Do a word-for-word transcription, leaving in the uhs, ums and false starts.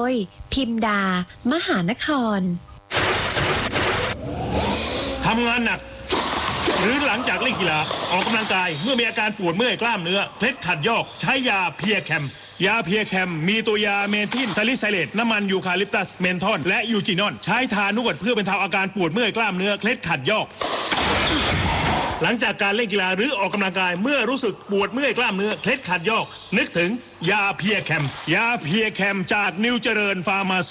ยพิมดา มหานครทำงานหนักหรือหลังจากเล่นกีฬาออกกำลังกายเมื่อมีอาการปวดเมื่อยกล้ามเนื้อเคล็ดขัดยอกใช้ยาเพียแคมยาเพียแคมมีตัวยาเมทิลซาลิไซเลตน้ำมันยูคาลิปตัสเมนทอนและยูจินอนใช้ทานวดเพื่อบรรเทาอาการปวดเมื่อยกล้ามเนื้อเคล็ดขัดยอกหลังจากการเล่นกีฬาหรือออกกำลังกายเมื่อรู้สึกปวดเมื่อยกล้ามเนื้อเคล็ดขัดยอกนึกถึงยาเพียแคมยาเพียแคมจากนิวเจริญฟาร์มา